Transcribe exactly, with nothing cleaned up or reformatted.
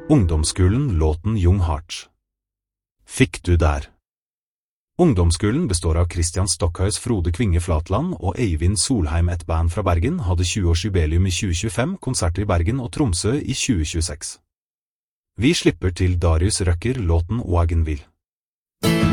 Ungdomsskolen låten Young Hearts. Fikk du der? Ungdomsskolen består av Christian Stockhaus, Frode Kvinge Flatland og Eivind Solheim. Et band fra Bergen hadde tjue-årsjubileum i tjue tjuefem, konserter i Bergen og Tromsø i tjue tjueseks. Vi slipper til Darius Rucker låten Wagenville.